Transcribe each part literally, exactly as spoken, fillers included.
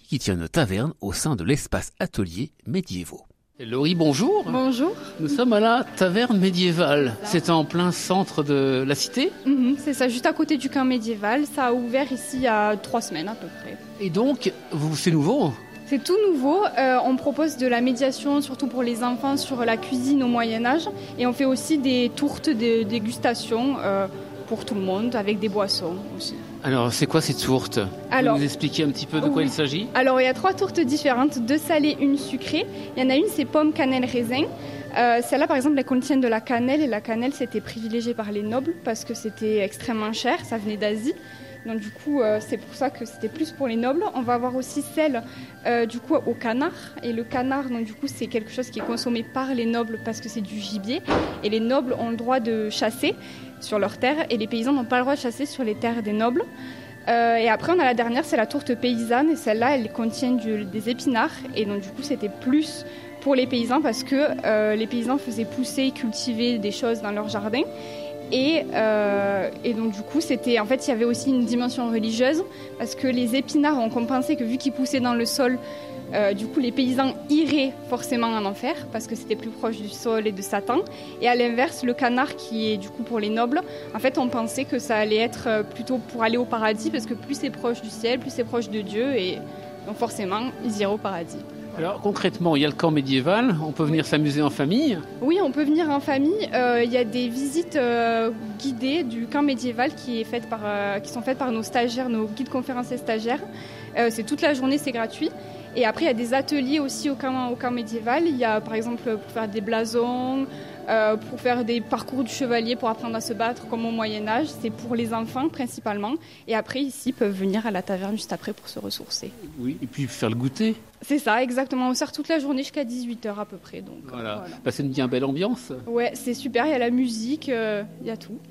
qui tient une taverne au sein de l'espace atelier médiévaux. Laurie, bonjour. Bonjour. Nous sommes à la taverne médiévale. C'est en plein centre de la cité. Mmh, c'est ça, juste à côté du camp médiéval. Ça a ouvert ici il y a trois semaines à peu près. Et donc, vous, c'est nouveau ? C'est tout nouveau. Euh, on propose de la médiation, surtout pour les enfants, sur la cuisine au Moyen-Âge. Et on fait aussi des tourtes de dégustation euh, pour tout le monde, avec des boissons aussi. Alors, c'est quoi ces tourtes ? Alors, vous nous expliquer un petit peu de quoi oui. il s'agit ? Alors, il y a trois tourtes différentes, deux salées, une sucrée. Il y en a une, c'est pomme, cannelle, raisin. Euh, celle-là, par exemple, elle contient de la cannelle. Et la cannelle, c'était privilégié par les nobles parce que c'était extrêmement cher. Ça venait d'Asie. Donc du coup, euh, c'est pour ça que c'était plus pour les nobles. On va avoir aussi celle euh, du coup au canard. Et le canard, donc du coup, c'est quelque chose qui est consommé par les nobles parce que c'est du gibier. Et les nobles ont le droit de chasser sur leurs terres et les paysans n'ont pas le droit de chasser sur les terres des nobles. Euh, et après, on a la dernière, c'est la tourte paysanne. Et celle-là, elle contient du, des épinards. Et donc du coup, c'était plus pour les paysans parce que euh, les paysans faisaient pousser, cultiver des choses dans leur jardin. Et, euh, et donc du coup, c'était, en fait, il y avait aussi une dimension religieuse parce que les épinards, on pensait que vu qu'ils poussaient dans le sol, euh, du coup, les paysans iraient forcément en enfer parce que c'était plus proche du sol et de Satan. Et à l'inverse, le canard, qui est du coup pour les nobles, en fait, on pensait que ça allait être plutôt pour aller au paradis parce que plus c'est proche du ciel, plus c'est proche de Dieu, et donc forcément, ils iraient au paradis. Alors concrètement, il y a le camp médiéval, on peut venir s'amuser en famille ? Oui, on peut venir en famille. Euh, il y a des visites euh, guidées du camp médiéval qui, est faite par, euh, qui sont faites par nos stagiaires, nos guides conférenciers stagiaires. Euh, c'est toute la journée, c'est gratuit. Et après, il y a des ateliers aussi au camp, au camp médiéval. Il y a par exemple pour faire des blasons, euh, pour faire des parcours du chevalier, pour apprendre à se battre comme au Moyen-Âge. C'est pour les enfants principalement. Et après, ici, ils peuvent venir à la taverne juste après pour se ressourcer. Oui, et puis faire le goûter. C'est ça, exactement. On sert toute la journée jusqu'à dix-huit heures à peu près. Donc, voilà. voilà. Bah, c'est une bien belle ambiance. Ouais, c'est super. Il y a la musique, euh, il y a tout.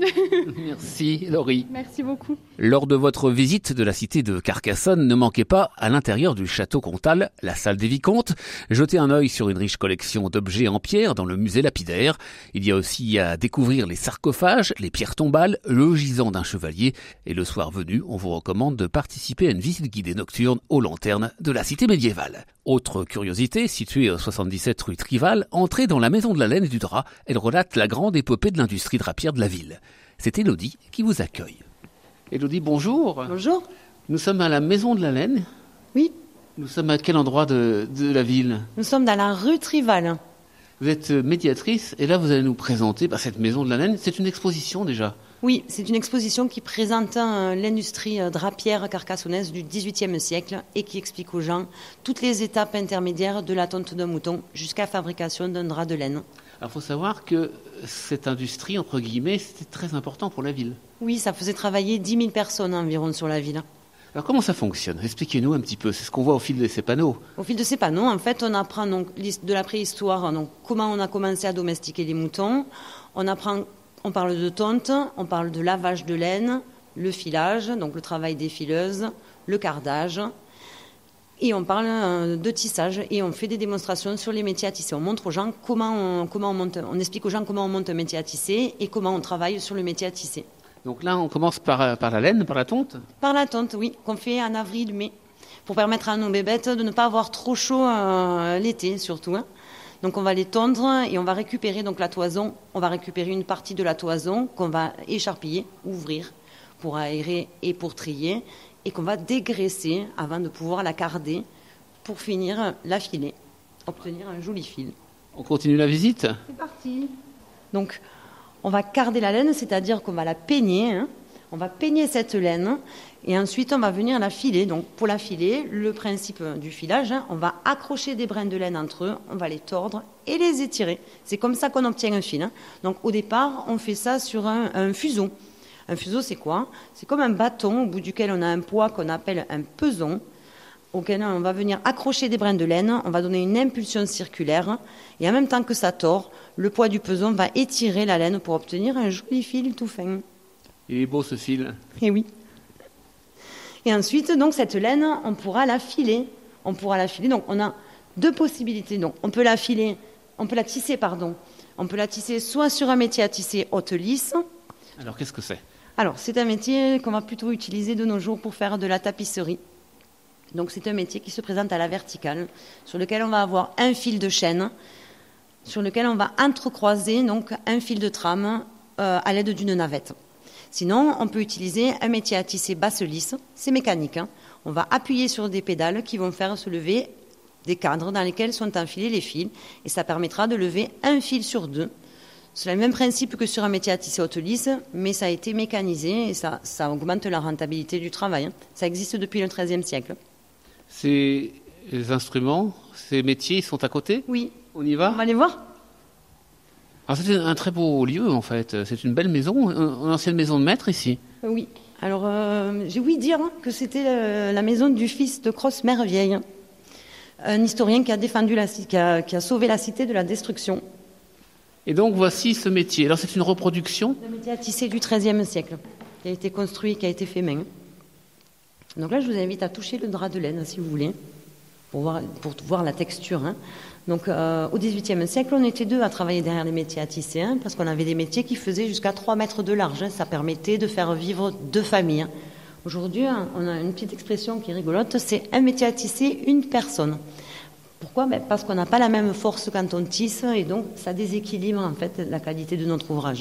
Merci, Laurie. Merci beaucoup. Lors de votre visite de la cité de Carcassonne, ne manquez pas, à l'intérieur du château comtal, la salle des vicomtes, jetez un œil sur une riche collection d'objets en pierre dans le musée lapidaire. Il y a aussi à découvrir les sarcophages, les pierres tombales, le gisant d'un chevalier. Et le soir venu, on vous recommande de participer à une visite guidée nocturne aux lanternes de la cité médiévale. Autre curiosité, située au soixante-dix-sept rue Trival, entrez dans la maison de la laine et du drap. Elle relate la grande épopée de l'industrie drapière de la ville. C'est Élodie qui vous accueille. Élodie, bonjour. Bonjour. Nous sommes à la maison de la laine. Oui. Nous sommes à quel endroit de, de la ville ? Nous sommes dans la rue Trival. Vous êtes médiatrice et là vous allez nous présenter bah, cette maison de la laine. C'est une exposition déjà. Oui, c'est une exposition qui présente euh, l'industrie euh, drapière carcassonnaise du dix-huitième siècle et qui explique aux gens toutes les étapes intermédiaires de la tonte d'un mouton jusqu'à la fabrication d'un drap de laine. Alors il faut savoir que cette industrie, entre guillemets, c'était très important pour la ville. Oui, ça faisait travailler dix mille personnes environ sur la ville. Alors comment ça fonctionne ? Expliquez-nous un petit peu, c'est ce qu'on voit au fil de ces panneaux. Au fil de ces panneaux, en fait, on apprend donc, de la préhistoire donc, comment on a commencé à domestiquer les moutons. On apprend, on parle de tonte, on parle de lavage de laine, le filage, donc le travail des fileuses, le cardage. Et on parle de tissage et on fait des démonstrations sur les métiers à tisser. On montre aux gens comment on, comment on monte, on explique aux gens comment on monte un métier à tisser et comment on travaille sur le métier à tisser. Donc là, on commence par, par la laine, par la tonte ? Par la tonte, oui, qu'on fait en avril-mai, pour permettre à nos bébêtes de ne pas avoir trop chaud euh, l'été, surtout. Hein. Donc on va les tondre et on va récupérer donc la toison. On va récupérer une partie de la toison qu'on va écharpiller, ouvrir, pour aérer et pour trier, et qu'on va dégraisser avant de pouvoir la carder pour finir la filer, obtenir un joli fil. On continue la visite ? C'est parti. Donc, on va carder la laine, c'est-à-dire qu'on va la peigner. Hein. On va peigner cette laine et ensuite on va venir la filer. Donc, pour la filer, le principe du filage, hein, on va accrocher des brins de laine entre eux, on va les tordre et les étirer. C'est comme ça qu'on obtient un fil. Hein. Donc, au départ, on fait ça sur un, un fuseau. Un fuseau, c'est quoi ? C'est comme un bâton au bout duquel on a un poids qu'on appelle un peson, auquel on va venir accrocher des brins de laine, on va donner une impulsion circulaire, et en même temps que ça tord, le poids du peson va étirer la laine pour obtenir un joli fil tout fin. Il est beau ce fil. Et oui. Et ensuite, donc, cette laine, on pourra la filer. On pourra la filer. Donc, on a deux possibilités. Donc, on peut la filer, on peut la tisser, pardon. On peut la tisser soit sur un métier à tisser haute lisse. Alors, qu'est-ce que c'est ? Alors, c'est un métier qu'on va plutôt utiliser de nos jours pour faire de la tapisserie. Donc c'est un métier qui se présente à la verticale, sur lequel on va avoir un fil de chaîne, sur lequel on va entrecroiser donc un fil de trame euh, à l'aide d'une navette. Sinon, on peut utiliser un métier à tisser basse lisse, c'est mécanique. Hein. On va appuyer sur des pédales qui vont faire se lever des cadres dans lesquels sont enfilés les fils, et ça permettra de lever un fil sur deux. C'est le même principe que sur un métier à tisser haute lisse, mais ça a été mécanisé et ça, ça augmente la rentabilité du travail. Hein. Ça existe depuis le treizième siècle. Ces instruments, ces métiers, ils sont à côté ? Oui. On y va ? On va les voir ? Alors c'est un très beau lieu en fait, c'est une belle maison, une ancienne maison de maître ici. Oui, alors euh, j'ai ouï dire que c'était euh, la maison du fils de Crosse-Mervieille, un historien qui a défendu la, qui a, qui a sauvé la cité de la destruction. Et donc voici ce métier, alors c'est une reproduction ? Le métier à tisser du treizième siècle, qui a été construit, qui a été fait main. Donc là je vous invite à toucher le drap de laine si vous voulez, pour voir, pour voir la texture. Hein. Donc, euh, au dix-huitième siècle, on était deux à travailler derrière les métiers à tisser, hein, parce qu'on avait des métiers qui faisaient jusqu'à trois mètres de large. Hein, ça permettait de faire vivre deux familles. Hein. Aujourd'hui, hein, on a une petite expression qui est rigolote, c'est un métier à tisser, une personne. Pourquoi ? Ben, parce qu'on n'a pas la même force quand on tisse, et donc ça déséquilibre en fait la qualité de notre ouvrage.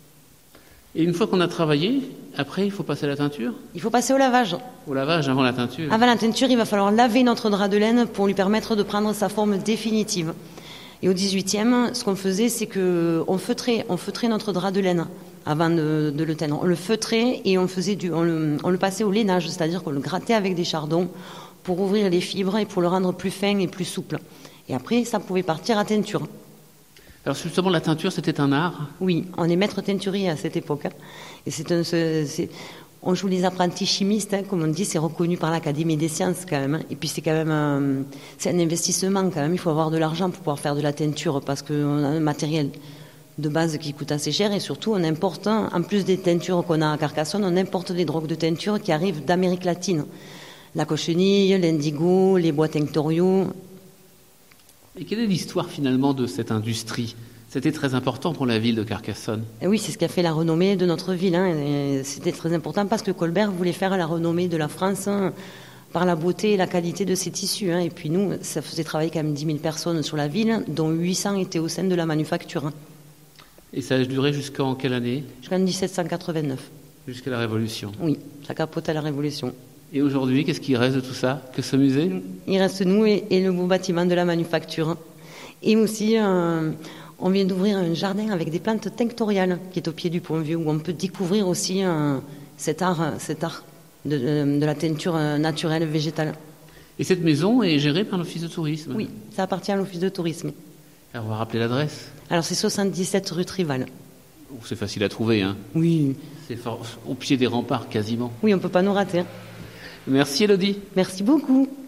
Et une fois qu'on a travaillé, après, il faut passer à la teinture ? Il faut passer au lavage. Au lavage avant la teinture. Avant la teinture, il va falloir laver notre drap de laine pour lui permettre de prendre sa forme définitive. Et au dix-huitième, ce qu'on faisait, c'est qu'on feutrait, on feutrait notre drap de laine avant de, de le teindre. On le feutrait et on, faisait du, on, le, on le passait au lainage, c'est-à-dire qu'on le grattait avec des chardons pour ouvrir les fibres et pour le rendre plus fin et plus souple. Et après, ça pouvait partir à teinture. Alors justement, la teinture, c'était un art ? Oui, on est maître teinturier à cette époque. Hein. Et c'est un, c'est, on joue les apprentis chimistes, hein, comme on dit, c'est reconnu par l'Académie des sciences quand même. Hein. Et puis c'est quand même un, c'est un investissement quand même. Il faut avoir de l'argent pour pouvoir faire de la teinture parce qu'on a un matériel de base qui coûte assez cher et surtout on importe, en plus des teintures qu'on a à Carcassonne, on importe des drogues de teinture qui arrivent d'Amérique latine. La cochenille, l'indigo, les bois tinctoriaux. Et quelle est l'histoire finalement de cette industrie ? C'était très important pour la ville de Carcassonne. Et oui, c'est ce qui a fait la renommée de notre ville. Hein. Et c'était très important parce que Colbert voulait faire la renommée de la France hein, par la beauté et la qualité de ses tissus. Hein. Et puis nous, ça faisait travailler quand même dix mille personnes sur la ville, dont huit cents étaient au sein de la manufacture. Hein. Et ça a duré jusqu'en quelle année ? Jusqu'en dix-sept cent quatre-vingt-neuf. Jusqu'à la Révolution. Oui, ça capote à la Révolution. Et aujourd'hui, qu'est-ce qui reste de tout ça ? Que ce musée ? Il reste nous et, et le beau bâtiment de la manufacture. Et aussi, euh, on vient d'ouvrir un jardin avec des plantes tinctoriales qui est au pied du Pont-Vieux, où on peut découvrir aussi euh, cet art, cet art de, de, de la teinture naturelle, végétale. Et cette maison est gérée par l'Office de tourisme ? Oui, ça appartient à l'Office de tourisme. Alors, on va rappeler l'adresse ? Alors, c'est soixante-dix-sept rue Trival. Oh, c'est facile à trouver, hein ? Oui. C'est fort, au pied des remparts, quasiment. Oui, on ne peut pas nous rater. Hein. Merci Élodie. Merci beaucoup.